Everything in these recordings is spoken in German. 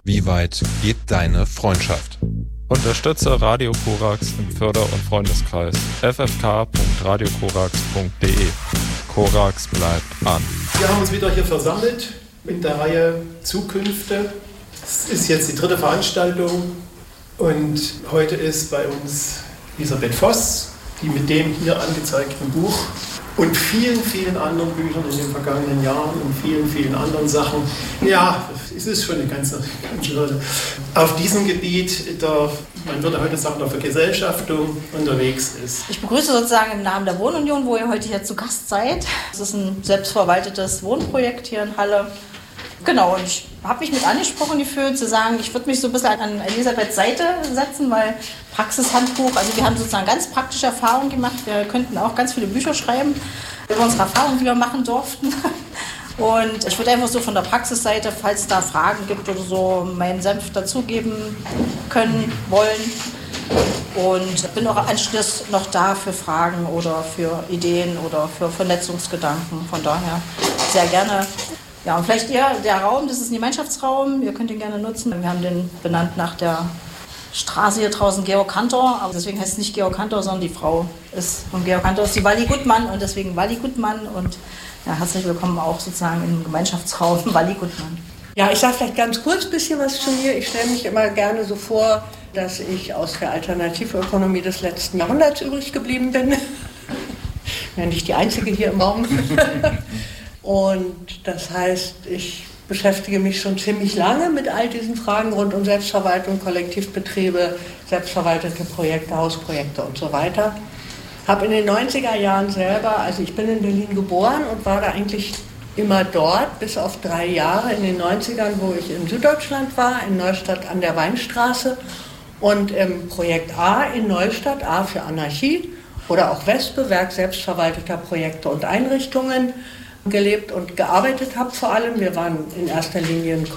Wie weit geht deine Freundschaft? Unterstütze Radio Korax im Förder- und Freundeskreis. ffk.radiokorax.de. Korax bleibt an. Wir haben uns wieder hier versammelt in der Reihe Zukünfte. Es ist jetzt die 3. Veranstaltung und heute ist bei uns Elisabeth Voss, die mit dem hier angezeigten Buch und vielen, vielen anderen Büchern in den vergangenen Jahren und vielen, vielen anderen Sachen, ja, es ist schon eine ganze Hürde, auf diesem Gebiet der, man würde heute sagen, der Vergesellschaftung unterwegs ist. Ich begrüße sozusagen im Namen der Wohnunion, wo ihr heute hier zu Gast seid. Es ist ein selbstverwaltetes Wohnprojekt hier in Halle. Genau, und ich habe mich mit angesprochen gefühlt, zu sagen, ich würde mich so ein bisschen an Elisabeths Seite setzen, weil Praxishandbuch, also wir haben sozusagen ganz praktische Erfahrungen gemacht. Wir könnten auch ganz viele Bücher schreiben über unsere Erfahrungen, die wir machen durften. Und ich würde einfach so von der Praxisseite, falls da Fragen gibt oder so, meinen Senf dazugeben können, wollen. Und bin auch anschließend noch da für Fragen oder für Ideen oder für Vernetzungsgedanken. Von daher sehr gerne. Ja, und vielleicht der Raum, das ist ein Gemeinschaftsraum, ihr könnt ihn gerne nutzen. Wir haben den benannt nach der Straße hier draußen, Georg Cantor, aber deswegen heißt es nicht Georg Cantor, sondern die Frau ist von Georg Cantor, ist die Walli Gutmann und deswegen Walli Gutmann und ja, herzlich willkommen auch sozusagen im Gemeinschaftsraum Walli Gutmann. Ja, ich sage vielleicht ganz kurz ein bisschen was zu mir. Ich stelle mich immer gerne so vor, dass ich aus der Alternativökonomie des letzten Jahrhunderts übrig geblieben bin. Ich bin nicht die Einzige hier im Raum. Und das heißt, ich beschäftige mich schon ziemlich lange mit all diesen Fragen rund um Selbstverwaltung, Kollektivbetriebe, selbstverwaltete Projekte, Hausprojekte und so weiter. Habe in den 90er Jahren selber, also ich bin in Berlin geboren und war da eigentlich immer dort, bis auf 3 Jahre in den 90ern, wo ich in Süddeutschland war, in Neustadt an der Weinstraße und im Projekt A in Neustadt, A für Anarchie oder auch Wespe, Werk selbstverwalteter Projekte und Einrichtungen, gelebt und gearbeitet habe vor allem. Wir waren in erster Linie ein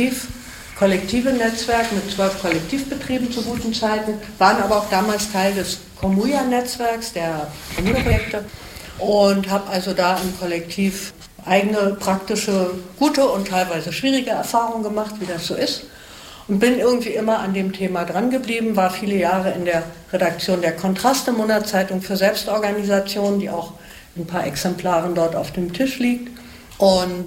kollektive Netzwerk mit 12 Kollektivbetrieben zu guten Zeiten, waren aber auch damals Teil des Komuja-Netzwerks, der Kommuneprojekte und habe also da im Kollektiv eigene praktische, gute und teilweise schwierige Erfahrungen gemacht, wie das so ist. Und bin irgendwie immer an dem Thema dran geblieben, war viele Jahre in der Redaktion der Kontraste, Monatszeitung für Selbstorganisation, die auch ein paar Exemplaren dort auf dem Tisch liegt. Und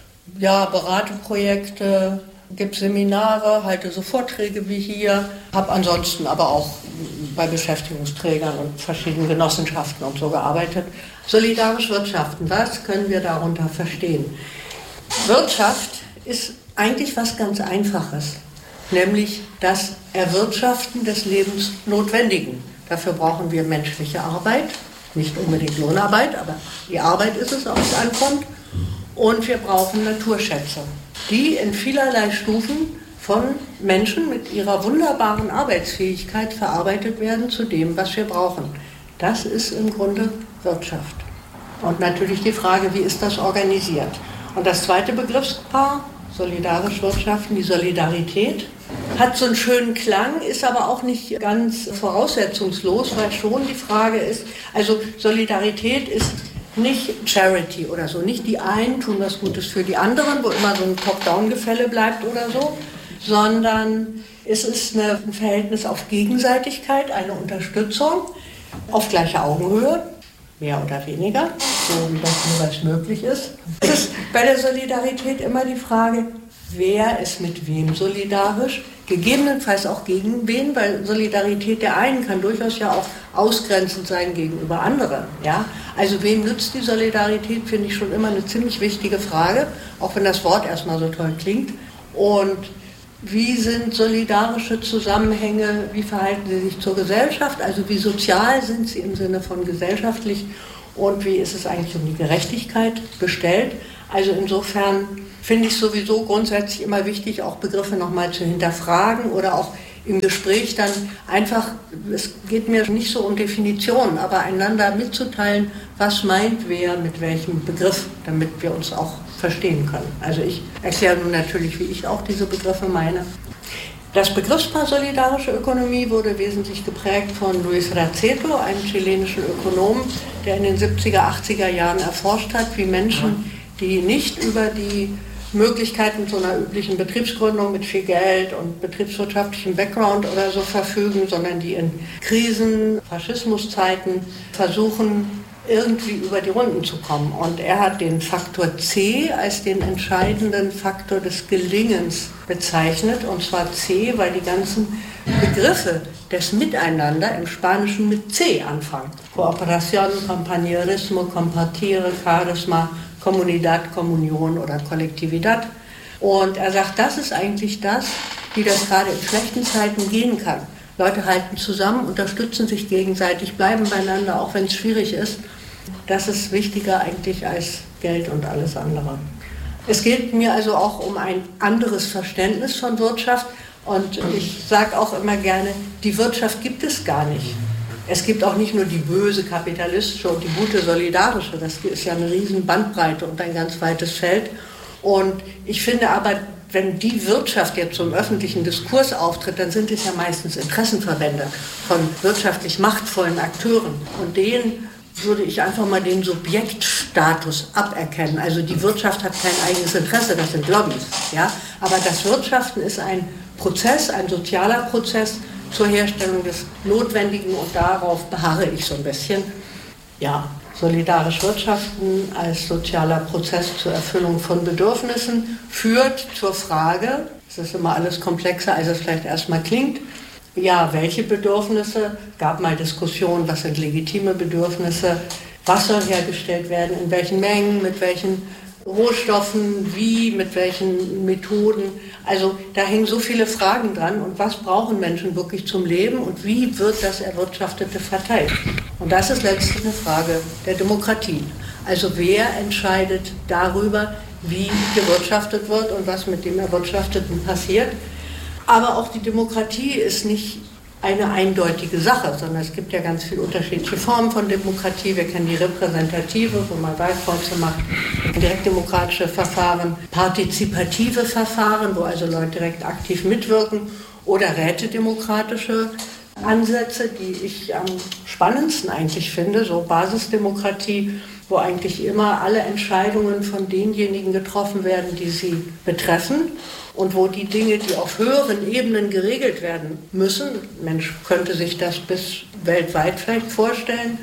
ja, berate Projekte, gebe Seminare, halte so Vorträge wie hier, habe ansonsten aber auch bei Beschäftigungsträgern und verschiedenen Genossenschaften und so gearbeitet. Solidarisch wirtschaften, was können wir darunter verstehen? Wirtschaft ist eigentlich was ganz Einfaches, nämlich das Erwirtschaften des Lebensnotwendigen. Dafür brauchen wir menschliche Arbeit. Nicht unbedingt Lohnarbeit, aber die Arbeit ist es, auf die es ankommt. Und wir brauchen Naturschätze, die in vielerlei Stufen von Menschen mit ihrer wunderbaren Arbeitsfähigkeit verarbeitet werden zu dem, was wir brauchen. Das ist im Grunde Wirtschaft. Und natürlich die Frage, wie ist das organisiert? Und das zweite Begriffspaar, solidarisch wirtschaften, die Solidarität, hat so einen schönen Klang, ist aber auch nicht ganz voraussetzungslos, weil schon die Frage ist, also Solidarität ist nicht Charity oder so, nicht die einen tun was Gutes für die anderen, wo immer so ein Top-Down-Gefälle bleibt oder so, sondern es ist ein Verhältnis auf Gegenseitigkeit, eine Unterstützung auf gleicher Augenhöhe, mehr oder weniger, so wie das jeweils möglich ist. Es ist bei der Solidarität immer die Frage, wer ist mit wem solidarisch, gegebenenfalls auch gegen wen, weil Solidarität der einen kann durchaus ja auch ausgrenzend sein gegenüber anderen. Ja? Also wem nützt die Solidarität, finde ich schon immer eine ziemlich wichtige Frage, auch wenn das Wort erstmal so toll klingt. Und wie sind solidarische Zusammenhänge, wie verhalten sie sich zur Gesellschaft, also wie sozial sind sie im Sinne von gesellschaftlich und wie ist es eigentlich um die Gerechtigkeit bestellt. Also insofern finde ich sowieso grundsätzlich immer wichtig, auch Begriffe nochmal zu hinterfragen oder auch im Gespräch dann einfach, es geht mir nicht so um Definitionen, aber einander mitzuteilen, was meint wer mit welchem Begriff, damit wir uns auch verstehen können. Also ich erkläre nun natürlich, wie ich auch diese Begriffe meine. Das Begriffspaar solidarische Ökonomie wurde wesentlich geprägt von Luis Raceto, einem chilenischen Ökonom, der in den 70er, 80er Jahren erforscht hat, wie Menschen, die nicht über die Möglichkeiten zu einer üblichen Betriebsgründung mit viel Geld und betriebswirtschaftlichem Background oder so verfügen, sondern die in Krisen, Faschismuszeiten versuchen, irgendwie über die Runden zu kommen. Und er hat den Faktor C als den entscheidenden Faktor des Gelingens bezeichnet. Und zwar C, weil die ganzen Begriffe des Miteinander im Spanischen mit C anfangen. Cooperación, Compañerismo, Compartire, Charisma, Comunidad, Kommunion oder Kollektivität. Und er sagt, das ist eigentlich das, wie das gerade in schlechten Zeiten gehen kann. Leute halten zusammen, unterstützen sich gegenseitig, bleiben beieinander, auch wenn es schwierig ist. Das ist wichtiger eigentlich als Geld und alles andere. Es geht mir also auch um ein anderes Verständnis von Wirtschaft. Und ich sage auch immer gerne, die Wirtschaft gibt es gar nicht. Es gibt auch nicht nur die böse kapitalistische und die gute solidarische. Das ist ja eine riesen Bandbreite und ein ganz weites Feld. Und ich finde aber, wenn die Wirtschaft jetzt zum öffentlichen Diskurs auftritt, dann sind es ja meistens Interessenverbände von wirtschaftlich machtvollen Akteuren. Und denen würde ich einfach mal den Subjektstatus aberkennen. Also die Wirtschaft hat kein eigenes Interesse, das sind Lobbys. Ja? Aber das Wirtschaften ist ein Prozess, ein sozialer Prozess zur Herstellung des Notwendigen und darauf beharre ich so ein bisschen. Ja, solidarisch wirtschaften als sozialer Prozess zur Erfüllung von Bedürfnissen führt zur Frage, es ist immer alles komplexer, als es vielleicht erstmal klingt, ja, welche Bedürfnisse, gab mal Diskussionen, was sind legitime Bedürfnisse, was soll hergestellt werden, in welchen Mengen, mit welchen Rohstoffen, wie, mit welchen Methoden. Also da hängen so viele Fragen dran. Und was brauchen Menschen wirklich zum Leben und wie wird das Erwirtschaftete verteilt? Und das ist letztlich eine Frage der Demokratie. Also wer entscheidet darüber, wie gewirtschaftet wird und was mit dem Erwirtschafteten passiert? Aber auch die Demokratie ist nicht eine eindeutige Sache, sondern es gibt ja ganz viele unterschiedliche Formen von Demokratie. Wir kennen die repräsentative, wo man Wahlkreuze macht, direktdemokratische Verfahren, partizipative Verfahren, wo also Leute direkt aktiv mitwirken, oder rätedemokratische Ansätze, die ich am spannendsten eigentlich finde, so Basisdemokratie, wo eigentlich immer alle Entscheidungen von denjenigen getroffen werden, die sie betreffen und wo die Dinge, die auf höheren Ebenen geregelt werden müssen, Mensch könnte sich das bis weltweit vielleicht vorstellen,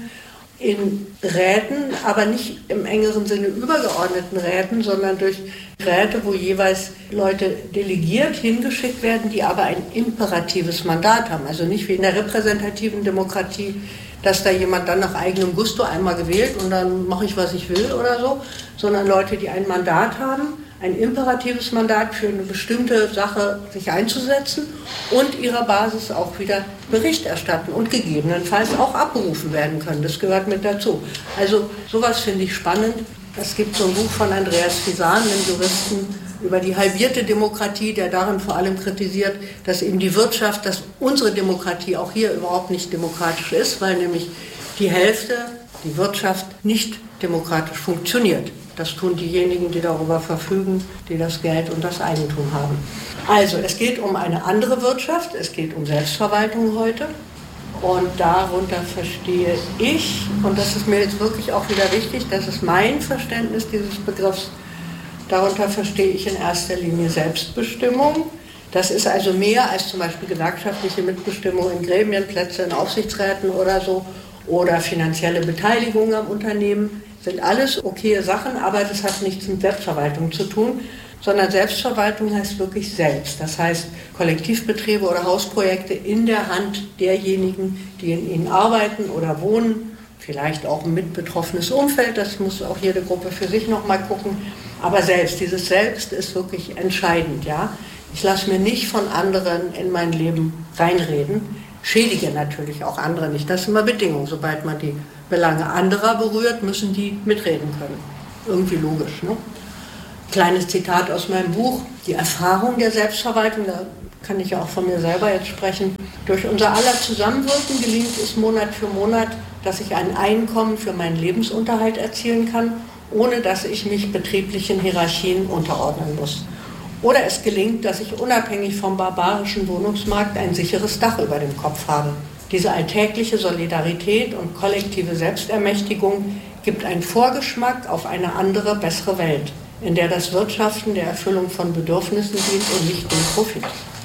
in Räten, aber nicht im engeren Sinne übergeordneten Räten, sondern durch Räte, wo jeweils Leute delegiert hingeschickt werden, die aber ein imperatives Mandat haben. Also nicht wie in der repräsentativen Demokratie, dass da jemand dann nach eigenem Gusto einmal gewählt und dann mache ich, was ich will oder so, sondern Leute, die ein Mandat haben, ein imperatives Mandat für eine bestimmte Sache sich einzusetzen und ihrer Basis auch wieder Bericht erstatten und gegebenenfalls auch abberufen werden können. Das gehört mit dazu. Also sowas finde ich spannend. Es gibt so ein Buch von Andreas Fisan, einem Juristen, über die halbierte Demokratie, der darin vor allem kritisiert, dass eben die Wirtschaft, dass unsere Demokratie auch hier überhaupt nicht demokratisch ist, weil nämlich die Hälfte, die Wirtschaft, nicht demokratisch funktioniert. Das tun diejenigen, die darüber verfügen, die das Geld und das Eigentum haben. Also es geht um eine andere Wirtschaft, es geht um Selbstverwaltung heute. Und darunter verstehe ich, und das ist mir jetzt wirklich auch wieder wichtig, das ist mein Verständnis dieses Begriffs, darunter verstehe ich in erster Linie Selbstbestimmung. Das ist also mehr als zum Beispiel gewerkschaftliche Mitbestimmung in Gremien, Plätze in Aufsichtsräten oder so, oder finanzielle Beteiligung am Unternehmen. Sind alles okaye Sachen, aber das hat nichts mit Selbstverwaltung zu tun, sondern Selbstverwaltung heißt wirklich selbst. Das heißt Kollektivbetriebe oder Hausprojekte in der Hand derjenigen, die in ihnen arbeiten oder wohnen, vielleicht auch ein mitbetroffenes Umfeld, das muss auch jede Gruppe für sich nochmal gucken. Aber dieses Selbst ist wirklich entscheidend. Ja? Ich lasse mir nicht von anderen in mein Leben reinreden, schädige natürlich auch andere nicht. Das ist immer Bedingung. Sobald man die Belange anderer berührt, müssen die mitreden können. Irgendwie logisch. Ne? Kleines Zitat aus meinem Buch. Die Erfahrung der Selbstverwaltung, da kann ich ja auch von mir selber jetzt sprechen. Durch unser aller Zusammenwirken gelingt es Monat für Monat, dass ich ein Einkommen für meinen Lebensunterhalt erzielen kann, ohne dass ich mich betrieblichen Hierarchien unterordnen muss. Oder es gelingt, dass ich unabhängig vom barbarischen Wohnungsmarkt ein sicheres Dach über dem Kopf habe. Diese alltägliche Solidarität und kollektive Selbstermächtigung gibt einen Vorgeschmack auf eine andere, bessere Welt, in der das Wirtschaften der Erfüllung von Bedürfnissen dient und nicht dem Profit.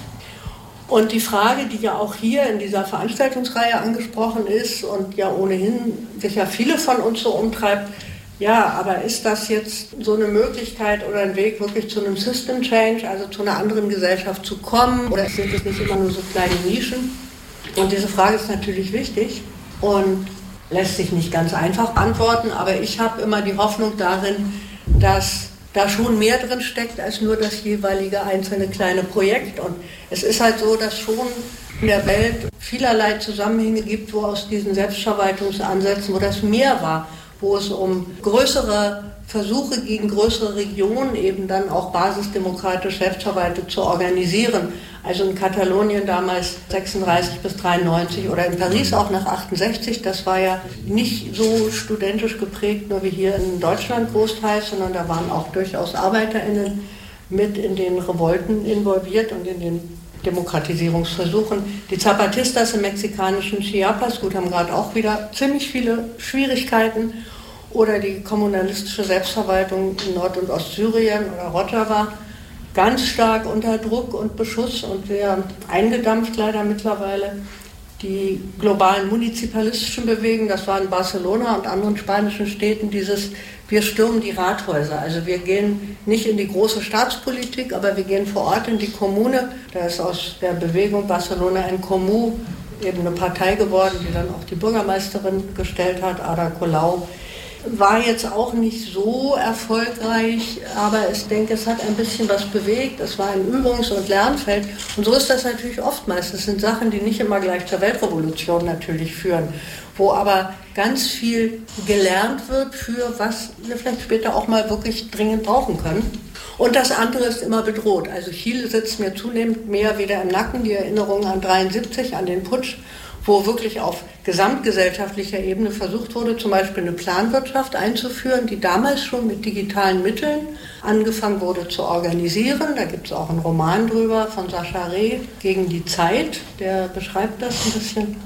Und die Frage, die ja auch hier in dieser Veranstaltungsreihe angesprochen ist und ja ohnehin sich ja viele von uns so umtreibt, ja, aber ist das jetzt so eine Möglichkeit oder ein Weg, wirklich zu einem System Change, also zu einer anderen Gesellschaft zu kommen? Oder sind es nicht immer nur so kleine Nischen? Und diese Frage ist natürlich wichtig und lässt sich nicht ganz einfach beantworten, aber ich habe immer die Hoffnung darin, dass da schon mehr drin steckt als nur das jeweilige einzelne kleine Projekt. Und es ist halt so, dass schon in der Welt vielerlei Zusammenhänge gibt, wo aus diesen Selbstverwaltungsansätzen, wo das mehr war, wo es um größere Versuche gegen größere Regionen eben dann auch basisdemokratisch selbstverwaltet zu organisieren. Also in Katalonien damals 36 bis 93 oder in Paris auch nach 68. Das war ja nicht so studentisch geprägt, nur wie hier in Deutschland großteils, sondern da waren auch durchaus ArbeiterInnen mit in den Revolten involviert und in den Demokratisierungsversuchen. Die Zapatistas im mexikanischen Chiapas, gut, haben gerade auch wieder ziemlich viele Schwierigkeiten. Oder die kommunalistische Selbstverwaltung in Nord- und Ostsyrien oder Rojava, ganz stark unter Druck und Beschuss und sehr eingedampft leider mittlerweile. Die globalen munizipalistischen Bewegungen, das war in Barcelona und anderen spanischen Städten, wir stürmen die Rathäuser. Also wir gehen nicht in die große Staatspolitik, aber wir gehen vor Ort in die Kommune. Da ist aus der Bewegung Barcelona en Comú eben eine Partei geworden, die dann auch die Bürgermeisterin gestellt hat, Ada Colau. War jetzt auch nicht so erfolgreich, aber ich denke, es hat ein bisschen was bewegt. Es war ein Übungs- und Lernfeld. Und so ist das natürlich oftmals. Das sind Sachen, die nicht immer gleich zur Weltrevolution natürlich führen, wo aber ganz viel gelernt wird für was wir vielleicht später auch mal wirklich dringend brauchen können. Und das andere ist immer bedroht. Also Chile sitzt mir zunehmend mehr wieder im Nacken, die Erinnerung an 73, an den Putsch, wo wirklich auf gesamtgesellschaftlicher Ebene versucht wurde, zum Beispiel eine Planwirtschaft einzuführen, die damals schon mit digitalen Mitteln angefangen wurde zu organisieren. Da gibt es auch einen Roman drüber von Sascha Reh, Gegen die Zeit, der beschreibt das ein bisschen.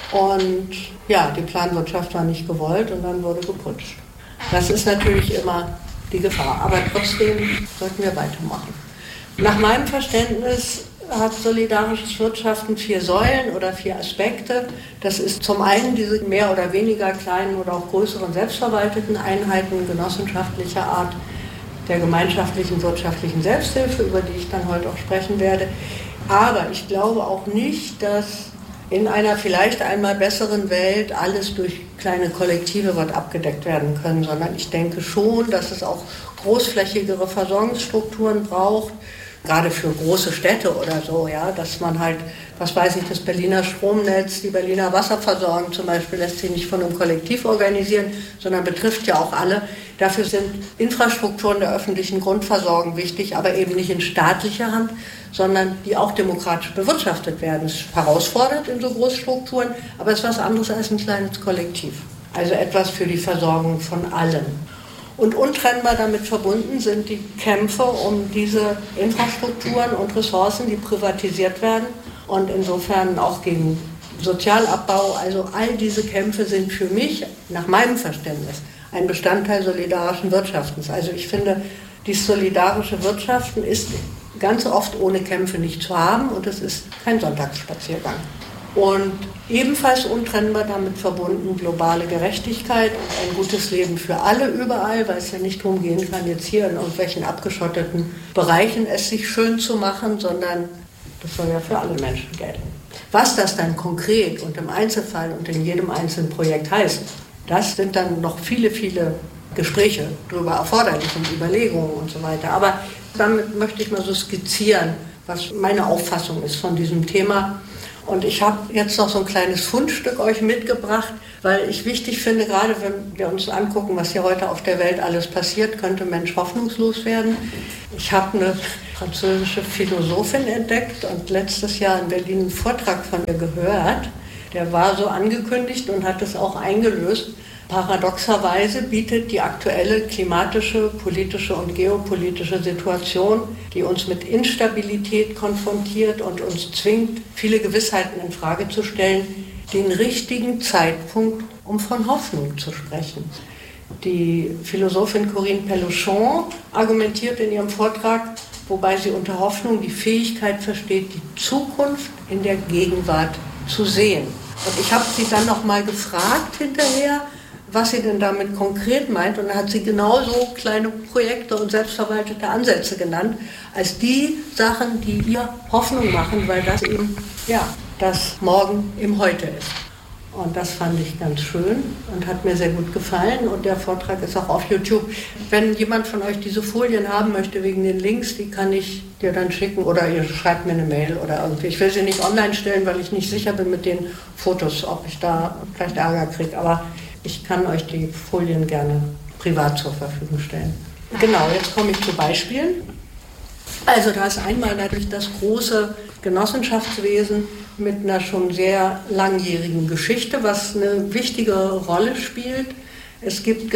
Und ja, die Planwirtschaft war nicht gewollt und dann wurde geputscht. Das ist natürlich immer die Gefahr, aber trotzdem sollten wir weitermachen. Nach meinem Verständnis hat solidarisches Wirtschaften 4 Säulen oder 4 Aspekte. Das ist zum einen diese mehr oder weniger kleinen oder auch größeren selbstverwalteten Einheiten genossenschaftlicher Art der gemeinschaftlichen wirtschaftlichen Selbsthilfe, über die ich dann heute auch sprechen werde. Aber ich glaube auch nicht, dass in einer vielleicht einmal besseren Welt alles durch kleine Kollektive wird abgedeckt werden können, sondern ich denke schon, dass es auch großflächigere Versorgungsstrukturen braucht, gerade für große Städte oder so, ja, dass man halt, was weiß ich, das Berliner Stromnetz, die Berliner Wasserversorgung zum Beispiel lässt sich nicht von einem Kollektiv organisieren, sondern betrifft ja auch alle. Dafür sind Infrastrukturen der öffentlichen Grundversorgung wichtig, aber eben nicht in staatlicher Hand, sondern die auch demokratisch bewirtschaftet werden. Es ist herausfordernd in so Großstrukturen, aber es ist was anderes als ein kleines Kollektiv. Also etwas für die Versorgung von allen. Und untrennbar damit verbunden sind die Kämpfe um diese Infrastrukturen und Ressourcen, die privatisiert werden und insofern auch gegen Sozialabbau. Also all diese Kämpfe sind für mich, nach meinem Verständnis, ein Bestandteil solidarischen Wirtschaftens. Also ich finde, dieses solidarische Wirtschaften ist ganz oft ohne Kämpfe nicht zu haben und es ist kein Sonntagsspaziergang. Und ebenfalls untrennbar damit verbunden globale Gerechtigkeit und ein gutes Leben für alle überall, weil es ja nicht darum gehen kann, jetzt hier in irgendwelchen abgeschotteten Bereichen es sich schön zu machen, sondern das soll ja für alle Menschen gelten. Was das dann konkret und im Einzelfall und in jedem einzelnen Projekt heißt, das sind dann noch viele, viele Gespräche darüber erforderlich und Überlegungen und so weiter. Aber damit möchte ich mal so skizzieren, was meine Auffassung ist von diesem Thema. Und ich habe jetzt noch so ein kleines Fundstück euch mitgebracht, weil ich wichtig finde, gerade wenn wir uns angucken, was hier heute auf der Welt alles passiert, könnte Mensch hoffnungslos werden. Ich habe eine französische Philosophin entdeckt und letztes Jahr in Berlin einen Vortrag von ihr gehört. Der war so angekündigt und hat es auch eingelöst. Paradoxerweise bietet die aktuelle klimatische, politische und geopolitische Situation, die uns mit Instabilität konfrontiert und uns zwingt, viele Gewissheiten in Frage zu stellen, den richtigen Zeitpunkt, um von Hoffnung zu sprechen. Die Philosophin Corinne Pelluchon argumentiert in ihrem Vortrag, wobei sie unter Hoffnung die Fähigkeit versteht, die Zukunft in der Gegenwart zu sehen. Und ich habe sie dann nochmal gefragt hinterher, was sie denn damit konkret meint. Und dann hat sie genauso kleine Projekte und selbstverwaltete Ansätze genannt, als die Sachen, die ihr Hoffnung machen, weil das eben das Morgen im Heute ist. Und das fand ich ganz schön und hat mir sehr gut gefallen. Und der Vortrag ist auch auf YouTube. Wenn jemand von euch diese Folien haben möchte wegen den Links, die kann ich dir dann schicken oder ihr schreibt mir eine Mail oder irgendwie. Ich will sie nicht online stellen, weil ich nicht sicher bin mit den Fotos, ob ich da vielleicht Ärger kriege. Aber ich kann euch die Folien gerne privat zur Verfügung stellen. Genau, jetzt komme ich zu Beispielen. Also da ist einmal natürlich das große Genossenschaftswesen mit einer schon sehr langjährigen Geschichte, was eine wichtige Rolle spielt. Es gibt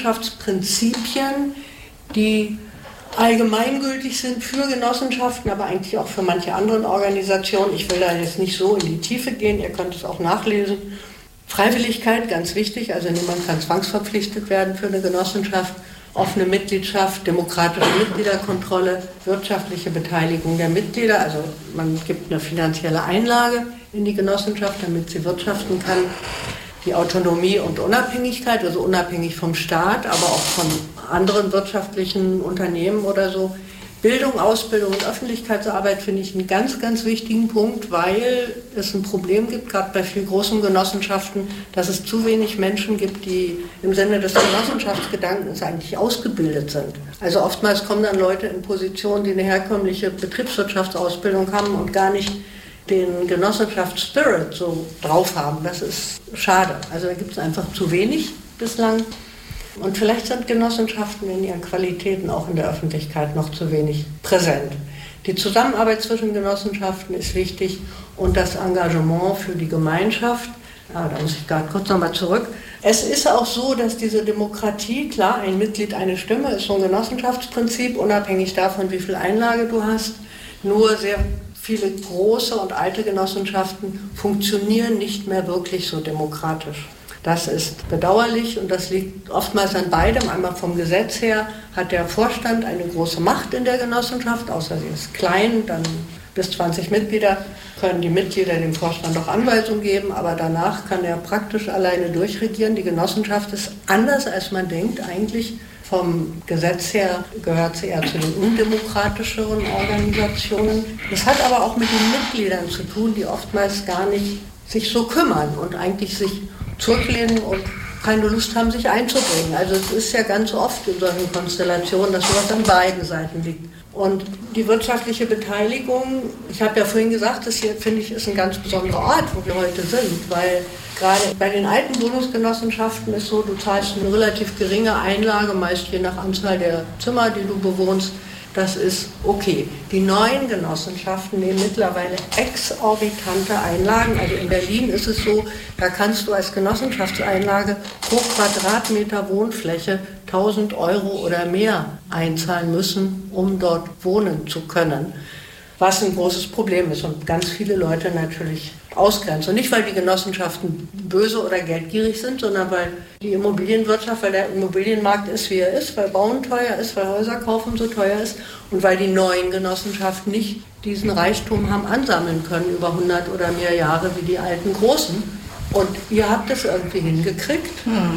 Genossenschaftsprinzipien, die allgemeingültig sind für Genossenschaften, aber eigentlich auch für manche andere Organisationen. Ich will da jetzt nicht so in die Tiefe gehen, ihr könnt es auch nachlesen. Freiwilligkeit, ganz wichtig, also niemand kann zwangsverpflichtet werden für eine Genossenschaft. Offene Mitgliedschaft, demokratische Mitgliederkontrolle, wirtschaftliche Beteiligung der Mitglieder. Also man gibt eine finanzielle Einlage in die Genossenschaft, damit sie wirtschaften kann. Die Autonomie und Unabhängigkeit, also unabhängig vom Staat, aber auch von anderen wirtschaftlichen Unternehmen oder so. Bildung, Ausbildung und Öffentlichkeitsarbeit finde ich einen ganz, ganz wichtigen Punkt, weil es ein Problem gibt, gerade bei viel großen Genossenschaften, dass es zu wenig Menschen gibt, die im Sinne des Genossenschaftsgedankens eigentlich ausgebildet sind. Also oftmals kommen dann Leute in Positionen, die eine herkömmliche Betriebswirtschaftsausbildung haben und gar nicht den Genossenschaftsspirit so drauf haben. Das ist schade. Also da gibt es einfach zu wenig bislang. Und vielleicht sind Genossenschaften in ihren Qualitäten auch in der Öffentlichkeit noch zu wenig präsent. Die Zusammenarbeit zwischen Genossenschaften ist wichtig und das Engagement für die Gemeinschaft. Da muss ich gerade kurz nochmal zurück. Es ist auch so, dass diese Demokratie, klar, ein Mitglied, eine Stimme, ist so ein Genossenschaftsprinzip, unabhängig davon, wie viel Einlage du hast. Nur sehr viele große und alte Genossenschaften funktionieren nicht mehr wirklich so demokratisch. Das ist bedauerlich und das liegt oftmals an beidem. Einmal vom Gesetz her hat der Vorstand eine große Macht in der Genossenschaft, außer sie ist klein, dann bis 20 Mitglieder können die Mitglieder dem Vorstand auch Anweisungen geben, aber danach kann er praktisch alleine durchregieren. Die Genossenschaft ist anders, als man denkt. Eigentlich vom Gesetz her gehört sie eher zu den undemokratischeren Organisationen. Das hat aber auch mit den Mitgliedern zu tun, die oftmals gar nicht sich so kümmern und eigentlich sich zurücklehnen und keine Lust haben, sich einzubringen. Also es ist ja ganz oft in solchen Konstellationen, dass sowas an beiden Seiten liegt. Und die wirtschaftliche Beteiligung, ich habe ja vorhin gesagt, das hier, finde ich, ist ein ganz besonderer Ort, wo wir heute sind, weil gerade bei den alten Wohnungsgenossenschaften ist so, du zahlst eine relativ geringe Einlage, meist je nach Anzahl der Zimmer, die du bewohnst. Das ist okay. Die neuen Genossenschaften nehmen mittlerweile exorbitante Einlagen. Also in Berlin ist es so, da kannst du als Genossenschaftseinlage pro Quadratmeter Wohnfläche 1.000 € oder mehr einzahlen müssen, um dort wohnen zu können. Was ein großes Problem ist und ganz viele Leute natürlich ausgrenzt. Und nicht, weil die Genossenschaften böse oder geldgierig sind, sondern weil die Immobilienwirtschaft, weil der Immobilienmarkt ist, wie er ist, weil Bauen teuer ist, weil Häuser kaufen so teuer ist und weil die neuen Genossenschaften nicht diesen Reichtum haben ansammeln können über 100 oder mehr Jahre wie die alten Großen. Und ihr habt es irgendwie hingekriegt,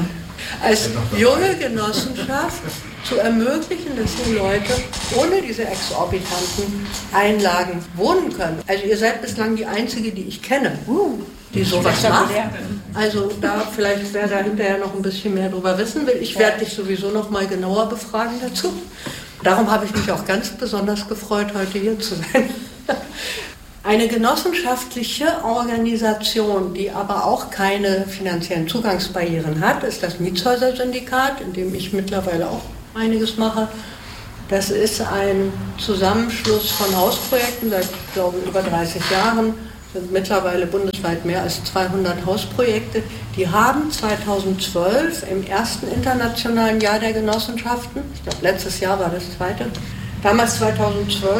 als junge Genossenschaft zu ermöglichen, dass die Leute ohne diese exorbitanten Einlagen wohnen können. Also ihr seid bislang die Einzige, die ich kenne, die sowas macht. Also da vielleicht, wer da hinterher noch ein bisschen mehr drüber wissen will, ich werde dich sowieso noch mal genauer befragen dazu. Darum habe ich mich auch ganz besonders gefreut, heute hier zu sein. Eine genossenschaftliche Organisation, die aber auch keine finanziellen Zugangsbarrieren hat, ist das Mietshäuser-Syndikat, in dem ich mittlerweile auch einiges mache. Das ist ein Zusammenschluss von Hausprojekten seit, ich glaube, über 30 Jahren. Es sind mittlerweile bundesweit mehr als 200 Hausprojekte. Die haben 2012 im ersten internationalen Jahr der Genossenschaften, ich glaube letztes Jahr war das zweite, damals 2012,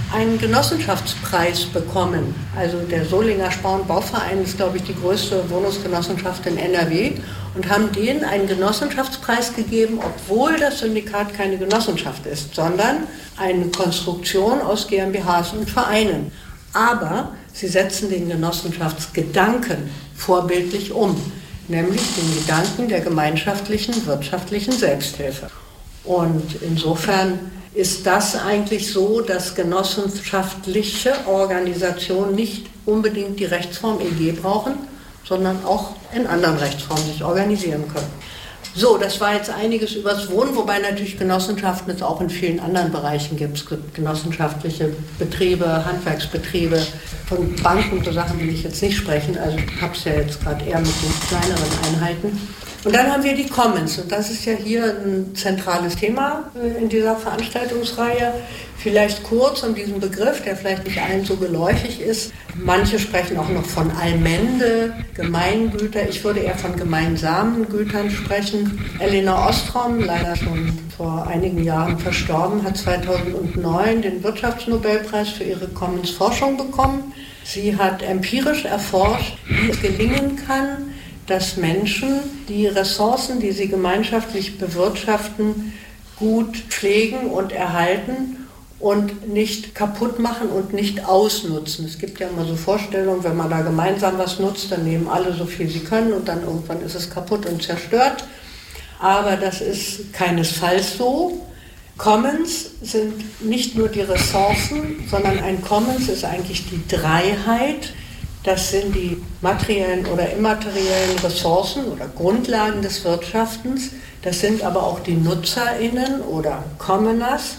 einen Genossenschaftspreis bekommen. Also der Solinger Spar- und Bauverein ist, glaube ich, die größte Wohnungsgenossenschaft in NRW und haben denen einen Genossenschaftspreis gegeben, obwohl das Syndikat keine Genossenschaft ist, sondern eine Konstruktion aus GmbHs und Vereinen. Aber sie setzen den Genossenschaftsgedanken vorbildlich um, nämlich den Gedanken der gemeinschaftlichen wirtschaftlichen Selbsthilfe. Und insofern ist das eigentlich so, dass genossenschaftliche Organisationen nicht unbedingt die Rechtsform EG brauchen, sondern auch in anderen Rechtsformen sich organisieren können. So, das war jetzt einiges übers Wohnen, wobei natürlich Genossenschaften es auch in vielen anderen Bereichen gibt. Es gibt genossenschaftliche Betriebe, Handwerksbetriebe, von Banken und so Sachen will ich jetzt nicht sprechen, also ich habe es ja jetzt gerade eher mit den kleineren Einheiten. Und dann haben wir die Commons und das ist ja hier ein zentrales Thema in dieser Veranstaltungsreihe. Vielleicht kurz um diesen Begriff, der vielleicht nicht allen so geläufig ist. Manche sprechen auch noch von Allmende, Gemeingüter. Ich würde eher von gemeinsamen Gütern sprechen. Elinor Ostrom, leider schon vor einigen Jahren verstorben, hat 2009 den Wirtschaftsnobelpreis für ihre Commons-Forschung bekommen. Sie hat empirisch erforscht, wie es gelingen kann, dass Menschen die Ressourcen, die sie gemeinschaftlich bewirtschaften, gut pflegen und erhalten und nicht kaputt machen und nicht ausnutzen. Es gibt ja immer so Vorstellungen, wenn man da gemeinsam was nutzt, dann nehmen alle so viel sie können und dann irgendwann ist es kaputt und zerstört. Aber das ist keinesfalls so. Commons sind nicht nur die Ressourcen, sondern ein Commons ist eigentlich die Dreiheit. Das sind die materiellen oder immateriellen Ressourcen oder Grundlagen des Wirtschaftens. Das sind aber auch die NutzerInnen oder Commoners.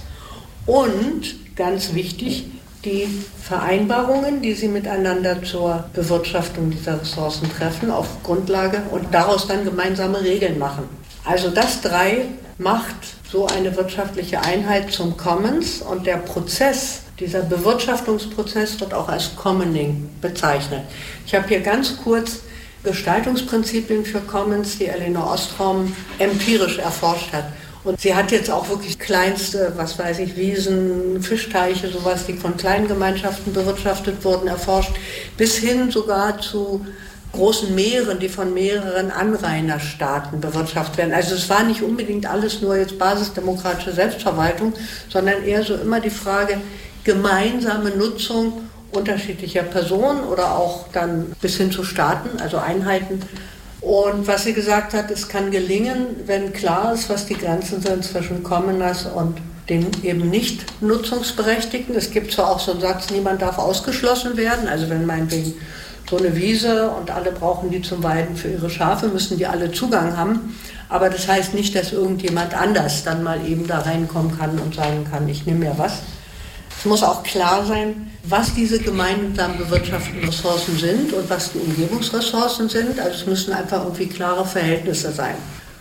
Und, ganz wichtig, die Vereinbarungen, die sie miteinander zur Bewirtschaftung dieser Ressourcen treffen, auf Grundlage und daraus dann gemeinsame Regeln machen. Also das drei macht so eine wirtschaftliche Einheit zum Commons und der Prozess, dieser Bewirtschaftungsprozess wird auch als Commoning bezeichnet. Ich habe hier ganz kurz Gestaltungsprinzipien für Commons, die Elinor Ostrom empirisch erforscht hat. Und sie hat jetzt auch wirklich kleinste, Wiesen, Fischteiche, sowas, die von kleinen Gemeinschaften bewirtschaftet wurden, erforscht, bis hin sogar zu großen Meeren, die von mehreren Anrainerstaaten bewirtschaftet werden. Also es war nicht unbedingt alles nur jetzt basisdemokratische Selbstverwaltung, sondern eher so immer die Frage, gemeinsame Nutzung unterschiedlicher Personen oder auch dann bis hin zu Staaten, also Einheiten. Und was sie gesagt hat, es kann gelingen, wenn klar ist, was die Grenzen sind zwischen Commoners und den eben nicht Nutzungsberechtigten. Es gibt zwar auch so einen Satz, niemand darf ausgeschlossen werden, also wenn meinetwegen so eine Wiese und alle brauchen die zum Weiden für ihre Schafe, müssen die alle Zugang haben. Aber das heißt nicht, dass irgendjemand anders dann mal eben da reinkommen kann und sagen kann, ich nehme mir was. Es muss auch klar sein, was diese gemeinsam bewirtschafteten Ressourcen sind und was die Umgebungsressourcen sind. Also es müssen einfach irgendwie klare Verhältnisse sein.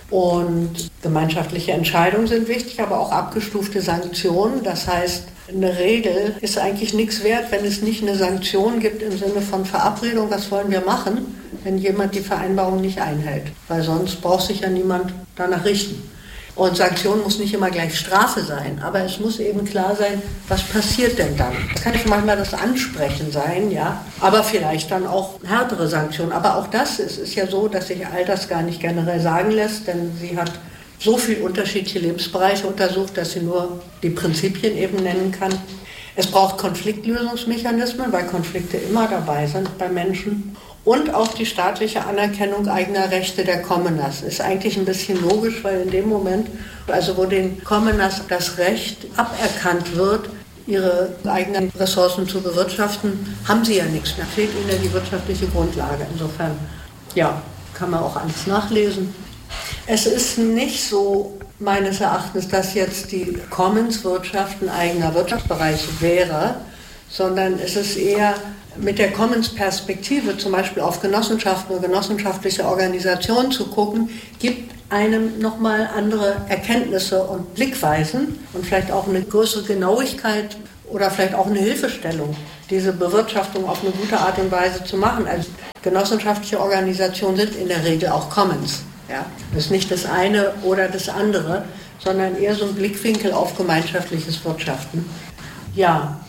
Und gemeinschaftliche Entscheidungen sind wichtig, aber auch abgestufte Sanktionen. Das heißt, eine Regel ist eigentlich nichts wert, wenn es nicht eine Sanktion gibt im Sinne von Verabredung, was wollen wir machen, wenn jemand die Vereinbarung nicht einhält. Weil sonst braucht sich ja niemand danach richten. Und Sanktion muss nicht immer gleich Strafe sein, aber es muss eben klar sein, was passiert denn dann? Das kann manchmal das Ansprechen sein, ja, aber vielleicht dann auch härtere Sanktionen. Aber auch das ist ja so, dass sich all das gar nicht generell sagen lässt, denn sie hat so viele unterschiedliche Lebensbereiche untersucht, dass sie nur die Prinzipien eben nennen kann. Es braucht Konfliktlösungsmechanismen, weil Konflikte immer dabei sind bei Menschen. Und auch die staatliche Anerkennung eigener Rechte der Commoners ist eigentlich ein bisschen logisch, weil in dem Moment, also wo den Commoners das Recht aberkannt wird, ihre eigenen Ressourcen zu bewirtschaften, haben sie ja nichts mehr. Fehlt ihnen ja die wirtschaftliche Grundlage. Insofern, ja, kann man auch alles nachlesen. Es ist nicht so, meines Erachtens, dass jetzt die Commons-Wirtschaft ein eigener Wirtschaftsbereich wäre, sondern es ist eher mit der Commons-Perspektive, zum Beispiel auf Genossenschaften oder genossenschaftliche Organisationen zu gucken, gibt einem nochmal andere Erkenntnisse und Blickweisen und vielleicht auch eine größere Genauigkeit oder vielleicht auch eine Hilfestellung, diese Bewirtschaftung auf eine gute Art und Weise zu machen. Also genossenschaftliche Organisationen sind in der Regel auch Commons. Ja? Das ist nicht das eine oder das andere, sondern eher so ein Blickwinkel auf gemeinschaftliches Wirtschaften. Ja,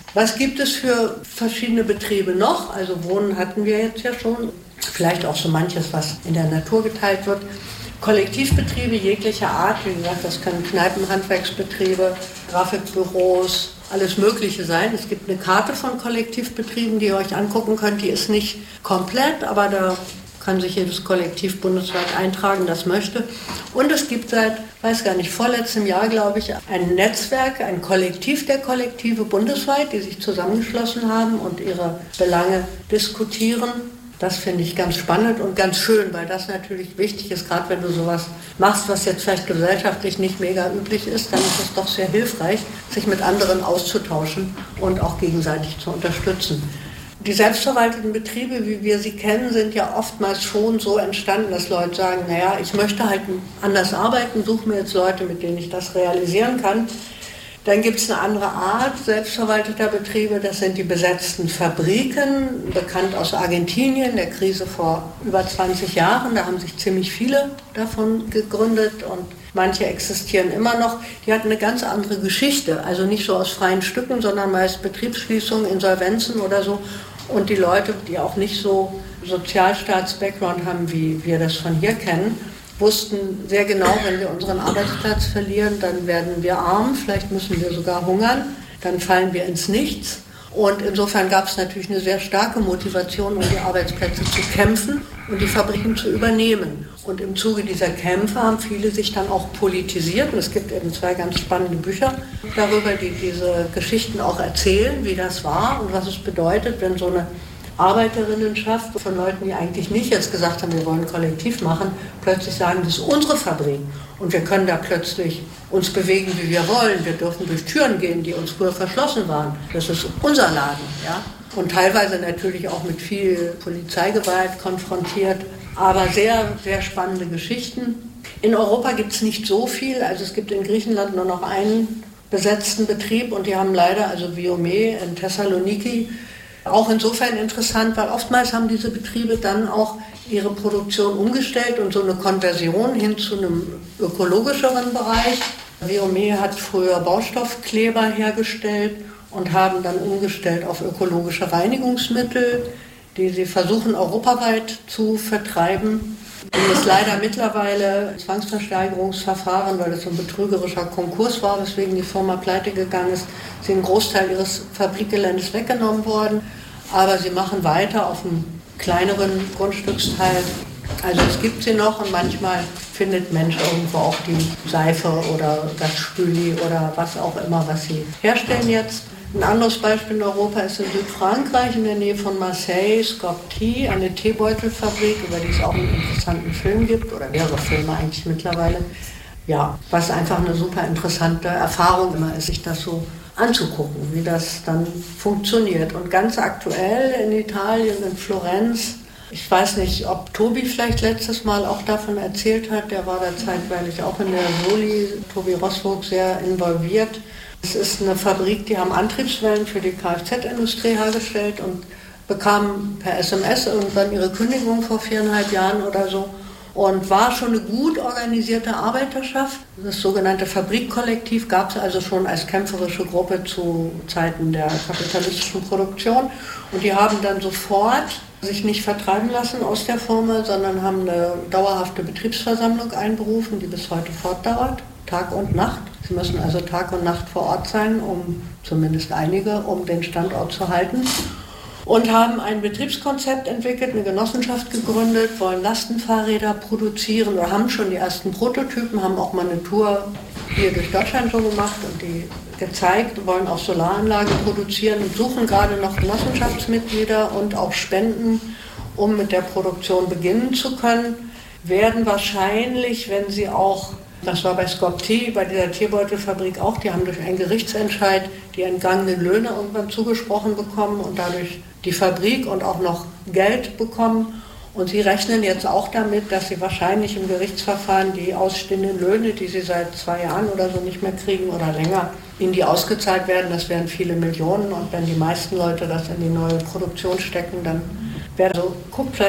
Was gibt es für verschiedene Betriebe noch? Also Wohnen hatten wir jetzt ja schon. Vielleicht auch so manches, was in der Natur geteilt wird. Kollektivbetriebe jeglicher Art, wie gesagt, das können Kneipen, Handwerksbetriebe, Grafikbüros, alles Mögliche sein. Es gibt eine Karte von Kollektivbetrieben, die ihr euch angucken könnt. Die ist nicht komplett, aber da kann sich jedes Kollektiv bundesweit eintragen, das möchte. Und es gibt seit, weiß gar nicht, vorletztem Jahr, glaube ich, ein Netzwerk, ein Kollektiv der Kollektive bundesweit, die sich zusammengeschlossen haben und ihre Belange diskutieren. Das finde ich ganz spannend und ganz schön, weil das natürlich wichtig ist, gerade wenn du sowas machst, was jetzt vielleicht gesellschaftlich nicht mega üblich ist, dann ist es doch sehr hilfreich, sich mit anderen auszutauschen und auch gegenseitig zu unterstützen. Die selbstverwalteten Betriebe, wie wir sie kennen, sind ja oftmals schon so entstanden, dass Leute sagen, naja, ich möchte halt anders arbeiten, suche mir jetzt Leute, mit denen ich das realisieren kann. Dann gibt es eine andere Art selbstverwalteter Betriebe, das sind die besetzten Fabriken, bekannt aus Argentinien, der Krise vor über 20 Jahren. Da haben sich ziemlich viele davon gegründet und manche existieren immer noch. Die hatten eine ganz andere Geschichte, also nicht so aus freien Stücken, sondern meist Betriebsschließungen, Insolvenzen oder so. Und die Leute, die auch nicht so Sozialstaats-Background haben, wie wir das von hier kennen, wussten sehr genau, wenn wir unseren Arbeitsplatz verlieren, dann werden wir arm, vielleicht müssen wir sogar hungern, dann fallen wir ins Nichts. Und insofern gab es natürlich eine sehr starke Motivation, um die Arbeitsplätze zu kämpfen und die Fabriken zu übernehmen. Und im Zuge dieser Kämpfe haben viele sich dann auch politisiert. Und es gibt eben 2 ganz spannende Bücher darüber, die diese Geschichten auch erzählen, wie das war und was es bedeutet, wenn so eine Arbeiterinnenschaft von Leuten, die eigentlich nicht jetzt gesagt haben, wir wollen kollektiv machen, plötzlich sagen, das ist unsere Fabrik und wir können da plötzlich uns bewegen, wie wir wollen. Wir dürfen durch Türen gehen, die uns früher verschlossen waren. Das ist unser Laden, ja. Und teilweise natürlich auch mit viel Polizeigewalt konfrontiert, aber sehr, sehr spannende Geschichten. In Europa gibt es nicht so viel, also es gibt in Griechenland nur noch einen besetzten Betrieb und die haben leider, also Viome in Thessaloniki, auch insofern interessant, weil oftmals haben diese Betriebe dann auch ihre Produktion umgestellt und so eine Konversion hin zu einem ökologischeren Bereich. Viome hat früher Baustoffkleber hergestellt und haben dann umgestellt auf ökologische Reinigungsmittel, die sie versuchen europaweit zu vertreiben. Und ist leider mittlerweile Zwangsversteigerungsverfahren, weil es so ein betrügerischer Konkurs war, weswegen die Firma pleite gegangen ist, sie einen Großteil ihres Fabrikgeländes weggenommen worden. Aber sie machen weiter auf einem kleineren Grundstücksteil. Also es gibt sie noch und manchmal findet Mensch irgendwo auch die Seife oder das Spüli oder was auch immer, was sie herstellen jetzt. Ein anderes Beispiel in Europa ist in Südfrankreich, in der Nähe von Marseille, Scopti, eine Teebeutelfabrik, über die es auch einen interessanten Film gibt, oder mehrere Filme eigentlich mittlerweile. Ja, was einfach eine super interessante Erfahrung immer ist, sich das so anzugucken, wie das dann funktioniert. Und ganz aktuell in Italien, in Florenz, ich weiß nicht, ob Tobi vielleicht letztes Mal auch davon erzählt hat, der war da zeitweilig auch in der Soli, Tobi Rosvogt, sehr involviert. Es ist eine Fabrik, die haben Antriebswellen für die Kfz-Industrie hergestellt und bekamen per SMS irgendwann ihre Kündigung vor 4,5 Jahren oder so und war schon eine gut organisierte Arbeiterschaft. Das sogenannte Fabrikkollektiv gab es also schon als kämpferische Gruppe zu Zeiten der kapitalistischen Produktion und die haben dann sofort sich nicht vertreiben lassen aus der Firma, sondern haben eine dauerhafte Betriebsversammlung einberufen, die bis heute fortdauert, Tag und Nacht. Sie müssen also Tag und Nacht vor Ort sein, zumindest einige, um den Standort zu halten. Und haben ein Betriebskonzept entwickelt, eine Genossenschaft gegründet, wollen Lastenfahrräder produzieren oder haben schon die ersten Prototypen, haben auch mal eine Tour hier durch Deutschland so gemacht und die gezeigt, wollen auch Solaranlagen produzieren und suchen gerade noch Genossenschaftsmitglieder und auch Spenden, um mit der Produktion beginnen zu können. Werden wahrscheinlich, wenn sie auch, das war bei Scopti, bei dieser Teebeutelfabrik auch, die haben durch einen Gerichtsentscheid die entgangenen Löhne irgendwann zugesprochen bekommen und dadurch die Fabrik und auch noch Geld bekommen. Und sie rechnen jetzt auch damit, dass sie wahrscheinlich im Gerichtsverfahren die ausstehenden Löhne, die sie seit 2 Jahren oder so nicht mehr kriegen oder länger, ihnen die ausgezahlt werden. Das wären viele Millionen und wenn die meisten Leute das in die neue Produktion stecken, dann wäre so, guckt vielleicht